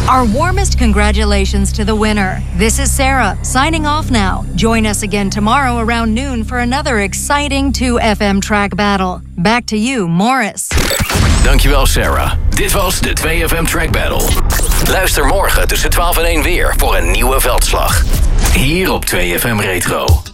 Our warmest congratulations to the winner. This is Sarah, signing off now. Join us again tomorrow around noon for another exciting 2FM track battle. Back to you, Morris. Dankjewel, Sarah. Dit was de 2FM Track Battle. Luister morgen tussen 12 en 1 weer voor een nieuwe veldslag. Hier op 2FM Retro.